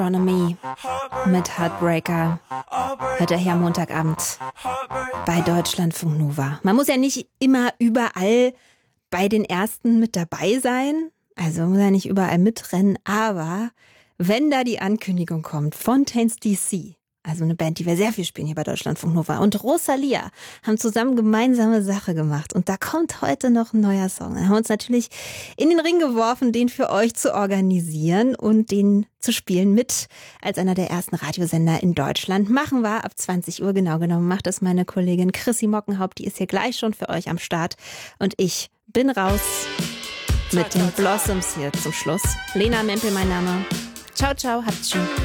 Astronomy mit Heartbreaker. Hört ihr hier am Montagabend bei Deutschlandfunk Nova. Man muss ja nicht immer überall bei den Ersten mit dabei sein. Also muss ja nicht überall mitrennen. Aber wenn da die Ankündigung kommt, Fontaines DC, also eine Band, die wir sehr viel spielen hier bei Deutschlandfunk Nova, und Rosalia haben zusammen gemeinsame Sache gemacht. Und da kommt heute noch ein neuer Song. Da haben wir uns natürlich in den Ring geworfen, den für euch zu organisieren und den zu spielen mit als einer der ersten Radiosender in Deutschland. Machen wir ab 20 Uhr, genau genommen macht das meine Kollegin Chrissy Mockenhaupt. Die ist hier gleich schon für euch am Start. Und ich bin raus mit den Blossoms hier zum Schluss. Lena Mempel mein Name. Ciao, ciao, habt's schön.